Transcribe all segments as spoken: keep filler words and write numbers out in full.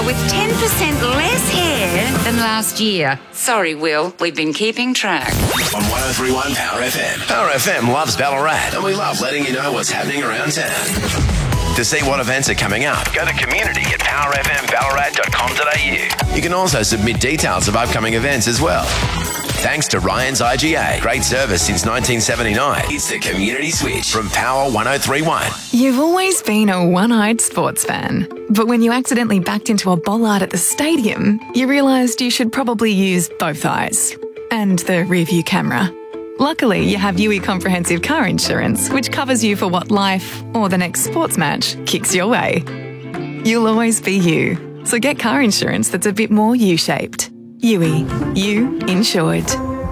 with ten percent less hair than last year. Sorry, Will, we've been keeping track. On one oh three point one Power F M. Power F M loves Ballarat, and we love letting you know what's happening around town. To see what events are coming up, go to community at power f m ballarat dot com dot a u. You can also submit details of upcoming events as well. Thanks to Ryan's I G A. Great service since nineteen seventy-nine. It's the Community Switch from Power one oh three point one. You've always been a one-eyed sports fan. But when you accidentally backed into a bollard at the stadium, you realised you should probably use both eyes. And the rear-view camera. Luckily, you have U E Comprehensive Car Insurance, which covers you for what life, or the next sports match, kicks your way. You'll always be you. So get car insurance that's a bit more U-shaped. U E. You insured.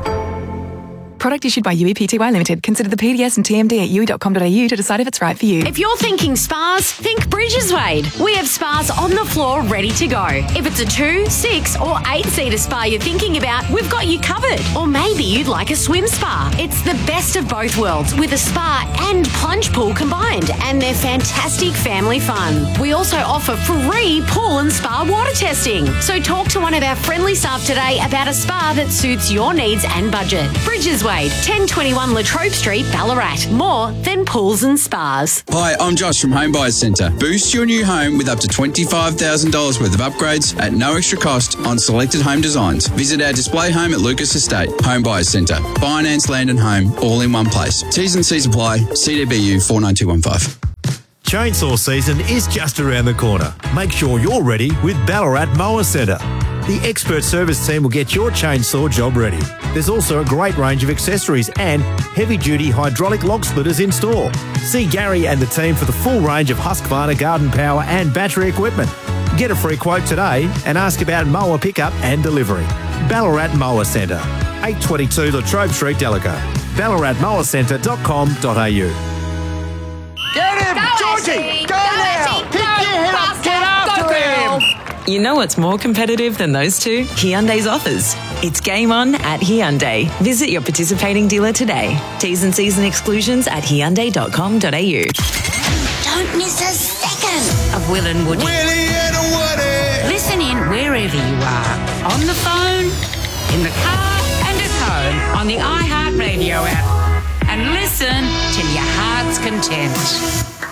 Product issued by U E P T Y Limited. Consider the P D S and T M D at u e dot com dot a u to decide if it's right for you. If you're thinking spas, think Bridges Wade. We have spas on the floor ready to go. If it's a two, six or eight-seater spa you're thinking about, we've got you covered. Or maybe you'd like a swim spa. It's the best of both worlds with a spa and plunge pool combined, and they're fantastic family fun. We also offer free pool and spa water testing. So talk to one of our friendly staff today about a spa that suits your needs and budget. Bridges Wade. ten twenty-one Latrobe Street, Ballarat. More than pools and spas. Hi, I'm Josh from Home Buyers Centre. Boost your new home with up to twenty-five thousand dollars worth of upgrades at no extra cost on selected home designs. Visit our display home at Lucas Estate. Home Buyers Centre. Finance, land and home all in one place. T's and C's apply. C D B U four nine two one five. Chainsaw season is just around the corner. Make sure you're ready with Ballarat Mower Centre. The expert service team will get your chainsaw job ready. There's also a great range of accessories and heavy-duty hydraulic log splitters in store. See Gary and the team for the full range of Husqvarna garden power and battery equipment. Get a free quote today and ask about mower pickup and delivery. Ballarat Mower Centre, eight twenty-two Latrobe Street, Delago. ballarat mower centre dot com dot a u. Get him! Go, Georgie! Ashley! Go, Go, now! Ashley! Pick Go, your head up! faster! Get after Go, him! girl! You know what's more competitive than those two? Hyundai's offers. It's game on at Hyundai. Visit your participating dealer today. T's and C's and exclusions at hyundai dot com dot a u. Don't miss a second of Will and Woody. Willie and Woody! Listen in wherever you are. On the phone, in the car, and at home on the iHeartRadio app. And listen till your heart's content.